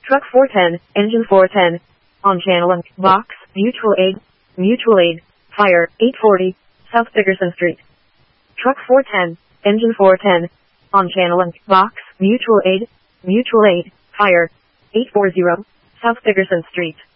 Truck 410, engine 410. On channel and box, mutual aid, fire, 840, South Dickerson Street. Truck 410, engine 410. On channel and box, mutual aid, fire, 840, South Dickerson Street.